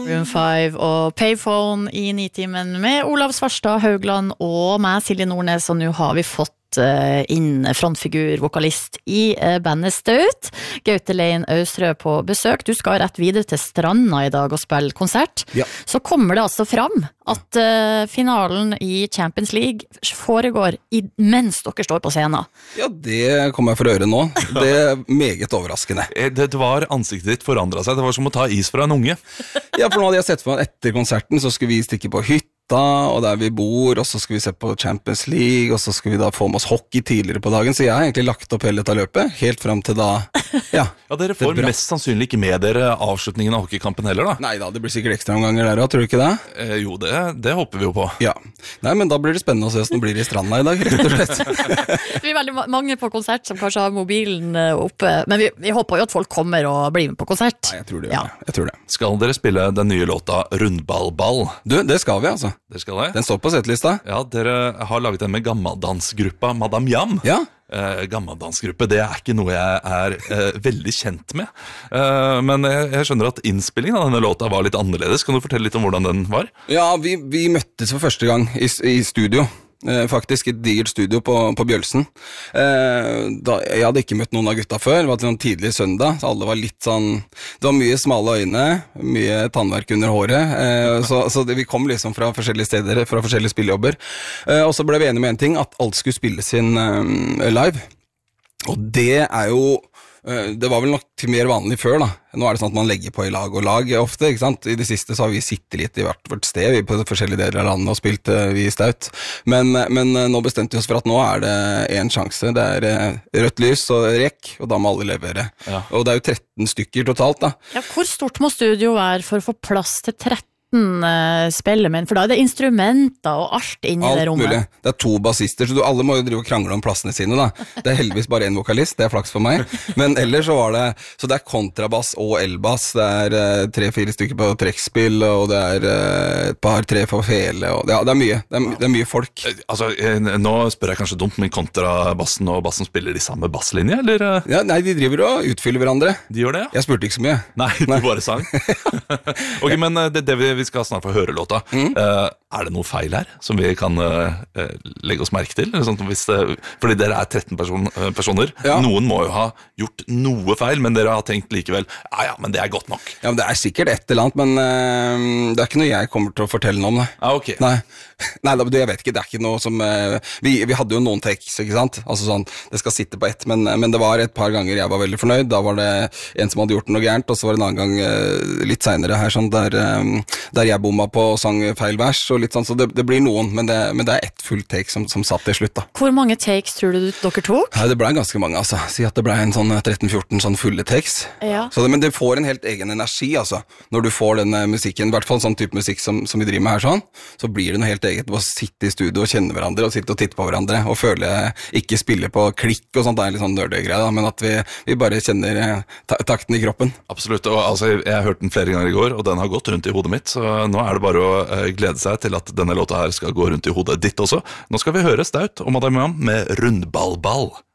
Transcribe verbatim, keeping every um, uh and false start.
Room five og Payphone i Nitimen med Olav Svarstad Haugland og meg, Silje Nordnes, og nå har vi fått inn frontfigur, vokalist i bandet Staut, Gaute Lein Austrø på besøk. Du skal rett videre til Stranda i dag og spille konsert. Ja. Så kommer det altså fram at uh, finalen i Champions League foregår i, mens dere står på scenen. Ja, det kommer jeg for å høre nå. Det er meget overraskende. Det, det var ansiktet ditt forandret seg. Det var som å ta is fra en unge. Ja, for nå hadde jeg sett for meg at etter konserten så skulle vi stikke på hytta, og der vi bor, og så skal vi se på Champions League, og så skal vi da få med oss hockey tidligere på dagen, så jeg har egentlig lagt opp hele dette løpet, helt frem til da, ja. Ja, dere får mest sannsynlig ikke med dere avslutningen av hockeykampen heller da. Nei da, det blir sikkert ekstra omganger der også, tror du ikke det? Eh, jo, det, det håper vi jo på. Ja. Nei, men da blir det spennende å se hvordan det blir i Stranda i dag, rett og slett. Det blir veldig mange på konsert som kanskje har mobilen oppe, men vi, vi håper jo at folk kommer og blir med på konsert. Nei, jeg tror det gjør Ja. det. Jeg tror det. Skal dere spille den nye låta Rundballball? Du, det skal vi altså. Det skal det? Den står på settlista. Ja, dere har laget den med gammeldansgruppa Madame Jam. Ja. Eh, gammeldansgruppe, det er ikke noe jeg er eh, veldig kjent med. Eh, men jeg, jeg skjønner at innspillingen av denne låta var litt annerledes. Kan du fortelle litt om hvordan den var? Ja, vi, vi møttes for første gang i, i studio. Eh, faktisk et digert studio på, på Bjølsen. Eh, da, jeg hadde ikke møtt noen av gutta før. Det var en tidlig søndag, så alle var litt sånn. Det var mye smale øyne, mye tannverk under håret. Eh, så så det, vi kom liksom fra forskjellige steder, fra forskjellige spillejobber. Eh, og så ble vi enige med en ting, at alt skulle spilles inn eh, live. Og det er jo det var vel nok mer vanlig før da. Nå er det sånn at man legger på i lag og lag ofte, ikke sant? I det siste så har vi sittet litt i hvert vårt sted, vi på forskjellige deler av landet og spilt vi i Staut. Men, men nå bestemte vi oss for at nå er det en sjanse. Det er rødt lys og rekk, og da må alle levere. Ja. Og det er jo tretten stykker totalt da. Ja, hvor stort må studio være for å få plass til tretten spillemenn? For da er det instrumenter og alt inni alt det rommet. Mulig. Det er to bassister, så du, alle må jo drive og krangle om plassene sine da. Det er heldigvis bare en vokalist, det er flaks for meg. Men ellers så var det, så det er kontrabass og elbass, det er uh, tre-fire stykker på trekkspill, og det er uh, et par, tre for fele, og ja, det er mye, det er, det er mye folk. Altså, nå spør jeg kanskje dumt, men kontrabassen og bassen spiller de samme basslinje, eller? Ja, nei, de driver og utfyller hverandre. De gjør det, ja? Jeg spurte ikke så mye. Nei, du bare sang. Ok, men det, det vi Vi skal snart få høre låta. Mm. Uh, er det noe feil her som vi kan uh, legge oss merke til? Sånn, hvis det, fordi dere er tretten person, uh, personer. Ja. Noen må jo ha gjort noe feil, men dere har tenkt likevel, ja ja, men det er godt nok. Ja, men det er sikkert et eller annet, men uh, det er ikke noe jeg kommer til å fortelle noe om det. Ah, ok. Nei, Nei da, jeg vet ikke, det er ikke noe som uh, vi, vi hadde jo noen takes, ikke sant? Altså sånn, det skal sitte på ett, men, men det var et par ganger jeg var veldig fornøyd. Da var det en som hadde gjort noe gærent, og så var det en annen gang uh, litt senere her, sånn der um, der jeg bomma på og sang feil vers og litt sånn, så det, det blir noen, men det, men det er ett fullt take som, som satt til slutt da. Hvor mange takes tror du dere tok? Nei, det ble ganske mange, altså. Si at det ble en sånn tretten fjorten sånn fulle takes. Ja. Så det, men det får en helt egen energi, altså. Når du får den musikken, i hvert fall sånn type musikk som, som vi driver med her sånn, så blir det noe helt eget å sitte i studio og kjenne hverandre, og sitte og titte på hverandre, og føle, ikke spille på klikk og sånt, det er litt sånn nerdegreie da, men at vi, vi bare kjenner ta takten i kroppen. Absolutt, og altså, jeg har hørt den flere ganger i går, og den har gått rundt i hodet mitt, så nå er det bare å glede seg til at denne låta her skal gå rundt i hodet ditt også. Nå skal vi høre Staut og Madame Jam med Rundballball.